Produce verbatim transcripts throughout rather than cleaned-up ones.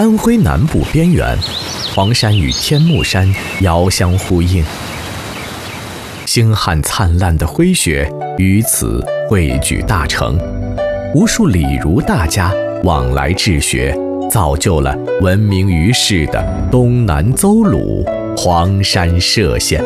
安徽南部边缘，黄山与天目山遥相呼应，星汉灿烂的灰雪于此汇聚大成，无数礼儒大家往来治学，造就了闻名于世的东南邹鲁黄山歙县。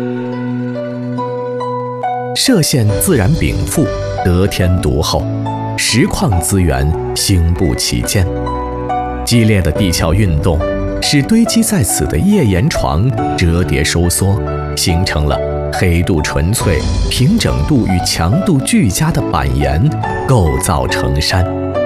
歙县自然禀赋，得天独厚，石矿资源兴不其间。激烈的地壳运动使堆积在此的页岩床折叠收缩，形成了黑度纯粹、平整度与强度俱佳的板岩，构造成山。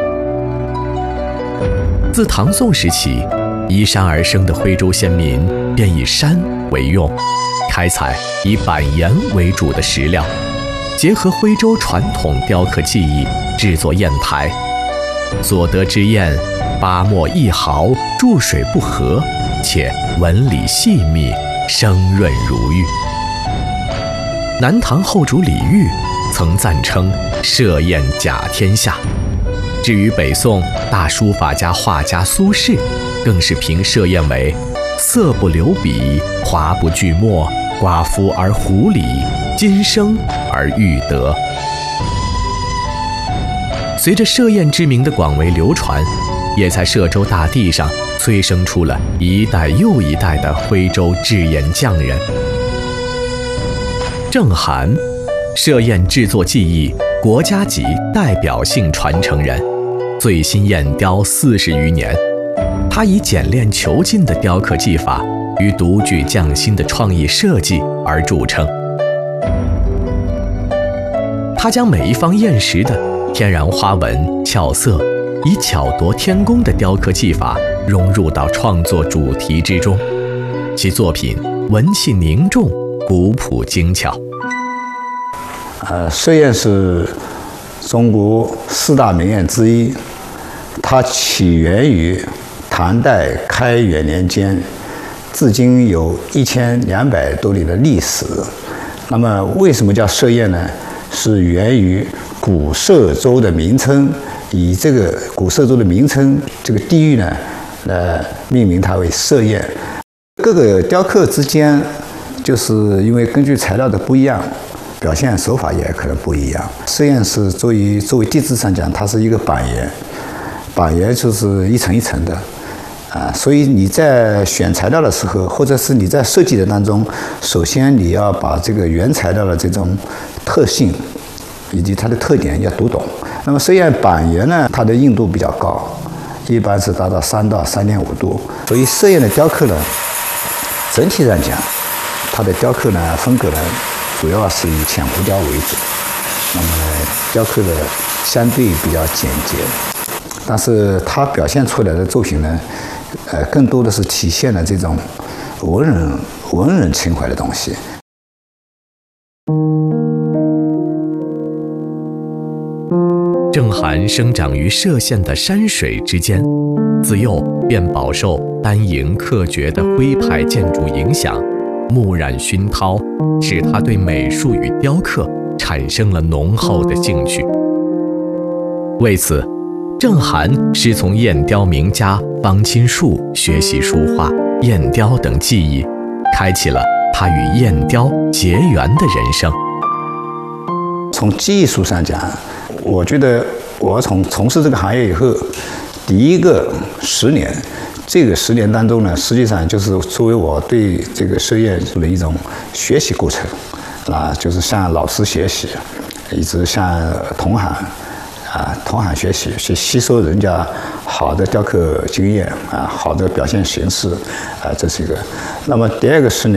自唐宋时起，依山而生的徽州先民便以山为用，开采以板岩为主的石料，结合徽州传统雕刻技艺制作砚台，所得之砚八墨一毫，注水不和，且纹理细密，生润如玉。南唐后主李煜曾赞称歙砚甲天下。至于北宋大书法家画家苏轼，更是评歙砚为色不留笔，华不聚墨，寡妇而狐狸，今生而欲得。随着歙砚之名的广为流传，也在歙州大地上催生出了一代又一代的徽州制砚匠人。郑涵，歙砚制作技艺国家级代表性传承人，最新砚雕四十余年。他以简练遒劲的雕刻技法与独具匠心的创意设计而著称。他将每一方砚石的天然花纹、俏色，以巧夺天工的雕刻技法融入到创作主题之中，其作品文气凝重，古朴精巧。 呃，歙砚是中国四大名砚之一，它起源于唐代开元年间，至今有一千两百多年的历史。那么，为什么叫歙砚呢？是源于古歙州的名称，以这个古歙州的名称这个地域呢，呃，命名它为歙砚。各个雕刻之间，就是因为根据材料的不一样，表现手法也可能不一样。歙砚是作为作为地质上讲，它是一个板岩，板岩就是一层一层的，啊，所以你在选材料的时候，或者是你在设计的当中，首先你要把这个原材料的这种特性以及它的特点要读懂。那么歙砚板岩呢，它的硬度比较高，一般是达到三到三点五度。所以歙砚的雕刻呢，整体上讲，它的雕刻呢风格呢，主要是以浅浮雕为主。那么雕刻的相对比较简洁，但是它表现出来的作品呢，呃，更多的是体现了这种文人文人情怀的东西。 郑涵生长于歙县的山水之间，自幼便饱受丹营克绝的徽派建筑影响，木染熏陶，使他对美术与雕刻产生了浓厚的兴趣。为此，郑涵师从砚雕名家方钦树学习书画、砚雕等技艺，开启了他与砚雕结缘的人生。 从技术上讲，我觉得我从从事这个行业以后，第一个十年，这个十年当中呢，实际上就是作为我对这个歙砚的一种学习过程，啊，就是向老师学习，一直向同行啊同行学习，去吸收人家好的雕刻经验啊，好的表现形式啊，这是一个。那么第二个十年。